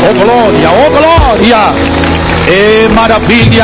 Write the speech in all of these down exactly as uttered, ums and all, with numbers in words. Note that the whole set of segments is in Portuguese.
Oh glória, oh glória. E maravilha.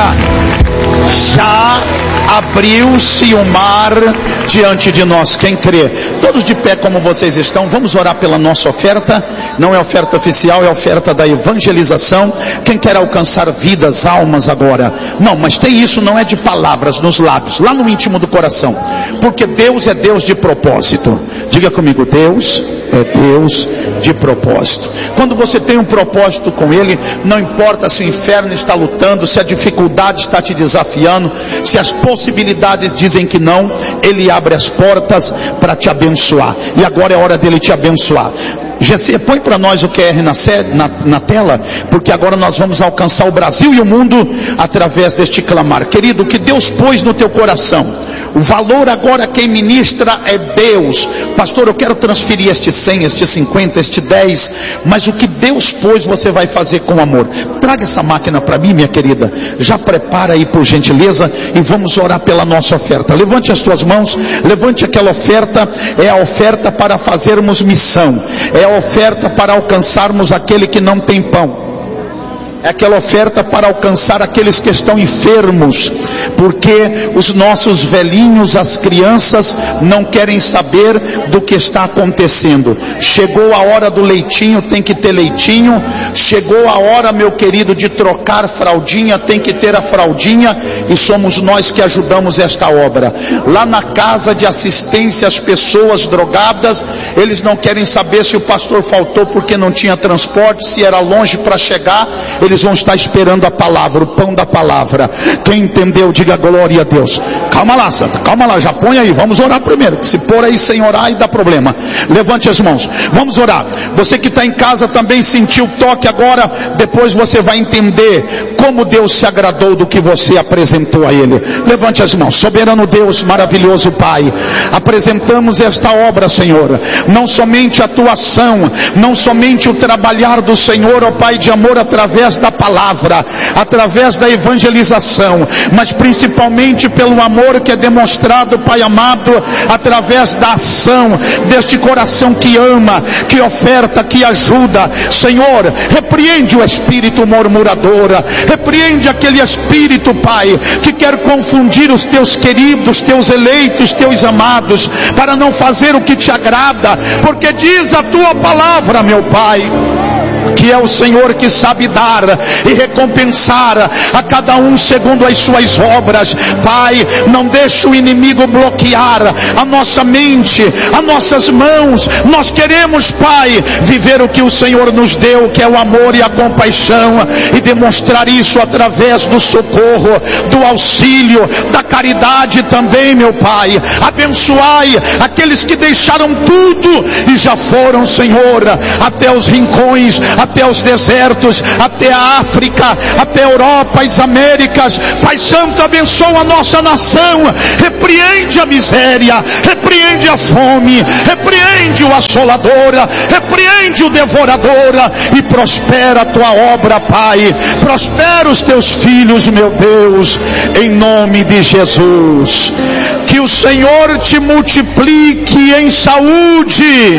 Já abriu-se o mar diante de nós. Quem crê? Todos de pé como vocês estão. Vamos orar pela nossa oferta. Não é oferta oficial, é oferta da evangelização. Quem quer alcançar vidas, almas agora? Não, mas tem isso, não é de palavras nos lábios, lá no íntimo do coração. Porque Deus é Deus de propósito. Diga comigo, Deus é Deus de propósito. Quando você tem um propósito com Ele, não importa se o inferno está lutando, se a dificuldade está te desafiando, se as possibilidades dizem que não, Ele abre as portas para te abençoar. E agora é hora dele te abençoar. G C, põe para nós o Q R na, na, na tela, porque agora nós vamos alcançar o Brasil e o mundo através deste clamar. Querido, o que Deus pôs no teu coração, o valor agora quem ministra é Deus. Pastor, eu quero transferir este cem, este cinquenta, este dez, mas o que Deus pôs você vai fazer com amor. Traga essa máquina para mim, minha querida. Já prepara aí por gentileza e vamos orar pela nossa oferta. Levante as tuas mãos, levante aquela oferta. É a oferta para fazermos missão, é a oferta para alcançarmos aquele que não tem pão. É aquela oferta para alcançar aqueles que estão enfermos, porque os nossos velhinhos, as crianças, não querem saber do que está acontecendo. Chegou a hora do leitinho, tem que ter leitinho. Chegou a hora, meu querido, de trocar fraldinha, tem que ter a fraldinha. E somos nós que ajudamos esta obra. Lá na casa de assistência às pessoas drogadas, eles não querem saber se o pastor faltou porque não tinha transporte, se era longe para chegar. Eles vão estar esperando a palavra, o pão da palavra. Quem entendeu, diga glória a Deus. Calma lá, Santa, calma lá, já põe aí, vamos orar primeiro, que se pôr aí sem orar aí dá problema. Levante as mãos, vamos orar. Você que está em casa também sentiu o toque agora, depois você vai entender como Deus se agradou do que você apresentou a Ele. Levante as mãos. Soberano Deus, maravilhoso Pai, apresentamos esta obra, Senhor, não somente a tua ação, não somente o trabalhar do Senhor, ó Pai de amor, através da palavra, através da evangelização, mas principalmente pelo amor que é demonstrado, Pai amado, através da ação deste coração que ama, que oferta, que ajuda. Senhor, repreende o espírito murmurador, repreende aquele espírito, Pai, que quer confundir os teus queridos, teus eleitos, teus amados, para não fazer o que te agrada, porque diz a tua palavra, meu Pai, que é o Senhor que sabe dar e recompensar a cada um segundo as suas obras. Pai, não deixe o inimigo bloquear a nossa mente, as nossas mãos. Nós queremos, Pai, viver o que o Senhor nos deu, que é o amor e a compaixão, e demonstrar isso através do socorro, do auxílio, da caridade também, meu Pai. Abençoai aqueles que deixaram tudo e já foram, Senhor, até os rincões, até os desertos, até a África, até a Europa, as Américas. Pai Santo, abençoa a nossa nação, repreende a miséria, repreende a fome, repreende o assolador, repreende o devorador, e prospera a tua obra, Pai, prospera os teus filhos, meu Deus, em nome de Jesus. Que o Senhor te multiplique em saúde,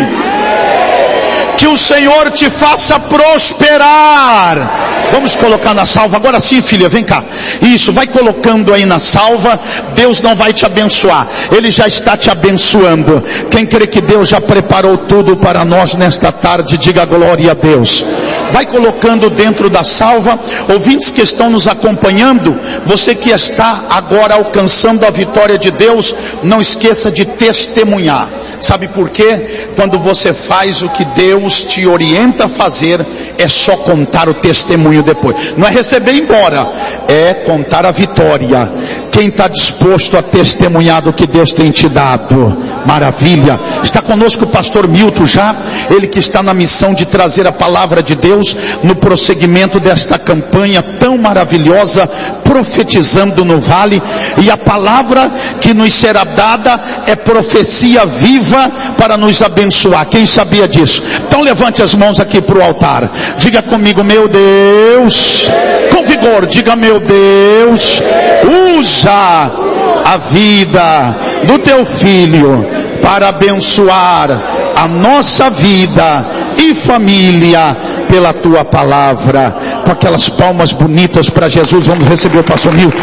que o Senhor te faça prosperar. Vamos colocar na salva, agora sim, filha, vem cá. Isso, vai colocando aí na salva. Deus não vai te abençoar, Ele já está te abençoando. Quem crê que Deus já preparou tudo para nós nesta tarde, diga glória a Deus. Vai colocando dentro da salva. Ouvintes que estão nos acompanhando, você que está agora alcançando a vitória de Deus, não esqueça de testemunhar. Sabe por quê? Quando você faz o que Deus te orienta a fazer, é só contar o testemunho depois. Não é receber e ir embora, é contar a vitória. Quem está disposto a testemunhar do que Deus tem te dado? Maravilha. Está conosco o pastor Milton já, ele que está na missão de trazer a palavra de Deus no prosseguimento desta campanha tão maravilhosa, profetizando no vale. E a palavra que nos será dada é profecia viva para nos abençoar. Quem sabia disso? Então levante as mãos aqui para o altar, diga comigo: meu Deus, com vigor, diga: meu Deus, usa a vida do teu filho para abençoar a nossa vida e família, pela tua palavra. Com aquelas palmas bonitas para Jesus, vamos receber o pastor Milton.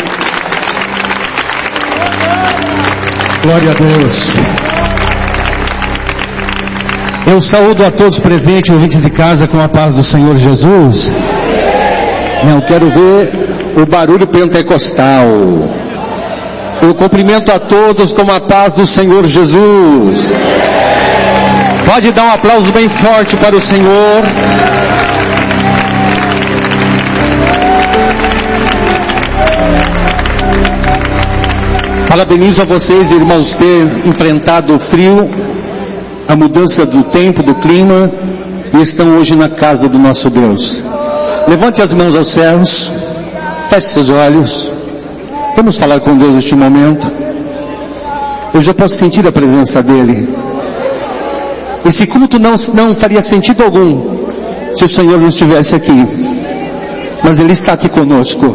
Glória a Deus. Eu saúdo a todos presentes, ouvintes de casa, com a paz do Senhor Jesus. Não, quero ver o barulho pentecostal. Eu cumprimento a todos com a paz do Senhor Jesus. Pode dar um aplauso bem forte para o Senhor. Parabenizo a vocês, irmãos, ter enfrentado o frio, a mudança do tempo, do clima, e estão hoje na casa do nosso Deus. Levante as mãos aos céus, feche seus olhos. Vamos falar com Deus neste momento. Eu já posso sentir a presença dEle. Esse culto não, não faria sentido algum se o Senhor não estivesse aqui. Mas Ele está aqui conosco.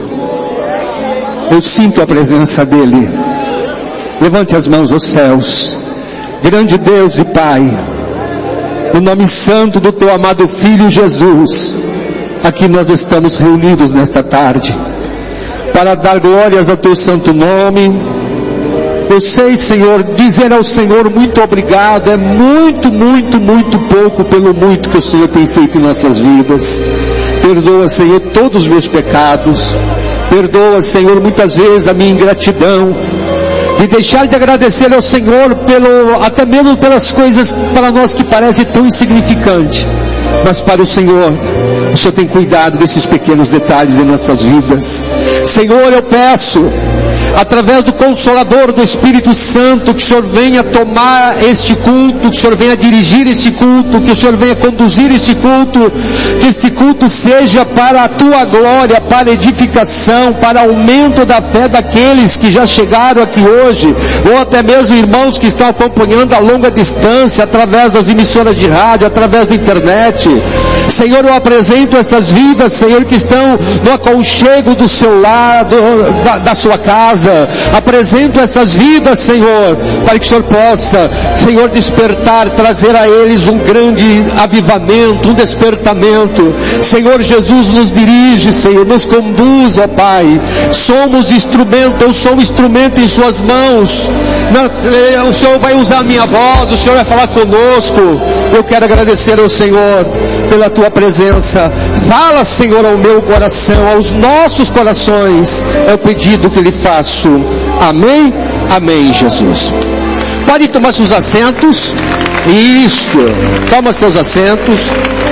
Eu sinto a presença dEle. Levante as mãos aos céus. Grande Deus e Pai, no nome santo do Teu amado Filho Jesus, aqui nós estamos reunidos nesta tarde para dar glórias ao Teu santo nome. Eu sei, Senhor, dizer ao Senhor muito obrigado é muito, muito, muito pouco pelo muito que o Senhor tem feito em nossas vidas. Perdoa, Senhor, todos os meus pecados. Perdoa, Senhor, muitas vezes a minha ingratidão, de deixar de agradecer ao Senhor pelo, até mesmo pelas coisas para nós que parecem tão insignificantes, mas para o Senhor, o Senhor tem cuidado desses pequenos detalhes em nossas vidas. Senhor, eu peço, através do Consolador do Espírito Santo, que o Senhor venha tomar este culto, que o Senhor venha dirigir este culto, que o Senhor venha conduzir este culto, que este culto seja para a Tua glória, para edificação, para aumento da fé daqueles que já chegaram aqui hoje, ou até mesmo irmãos que estão acompanhando a longa distância, através das emissoras de rádio, através da internet. Senhor, eu apresento essas vidas, Senhor, que estão no aconchego do seu lar, do, da, da sua casa. Apresento essas vidas, Senhor, para que o Senhor possa, Senhor, despertar, trazer a eles um grande avivamento, um despertamento. Senhor Jesus, nos dirige, Senhor, nos conduz, ó Pai. Somos instrumento, eu sou um instrumento em suas mãos. O Senhor vai usar a minha voz, o Senhor vai falar conosco. Eu quero agradecer ao Senhor pela Tua presença. Fala, Senhor, ao meu coração, aos nossos corações. É o pedido que lhe faço. Amém? Amém, Jesus. Pode tomar seus assentos. Isto. Toma seus assentos.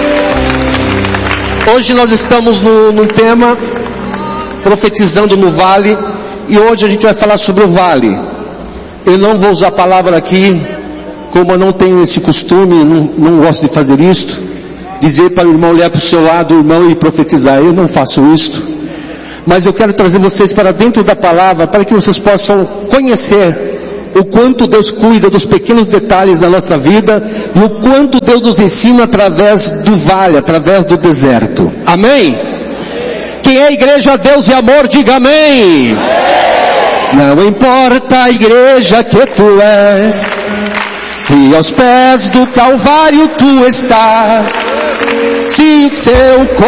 Hoje nós estamos no, no tema profetizando no vale. E hoje a gente vai falar sobre o vale. Eu não vou usar a palavra aqui, como eu não tenho esse costume, não, não gosto de fazer isto, dizer para o irmão olhar para o seu lado, o irmão, e profetizar. Eu não faço isto. Mas eu quero trazer vocês para dentro da palavra, para que vocês possam conhecer o quanto Deus cuida dos pequenos detalhes da nossa vida, e o quanto Deus nos ensina através do vale, através do deserto. Amém? Quem é igreja, Deus e amor, diga amém. Não importa a igreja que tu és, se aos pés do Calvário tu estás, se seu